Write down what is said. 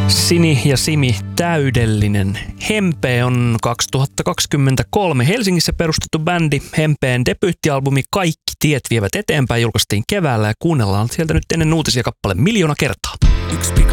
Sini ja Simi, täydellinen. Hempe on 2023 Helsingissä perustettu bändi. Hempeen debyyttialbumi Kaikki tiet vievät eteenpäin julkaistiin keväällä ja kuunnellaan sieltä nyt ennen uutisia kappale 1 000 000 kertaa. Yksi